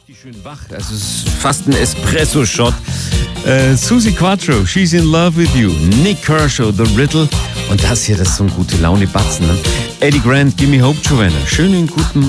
Schön wach, also es ist fast ein Espresso-Shot. Suzi Quatro, She's in Love with You. Nick Kershaw, The Riddle. Und das hier, das ist so ein gute Laune-Batzen. Ne? Eddie Grant, Give Me Hope, Joanna. Schönen guten Morgen.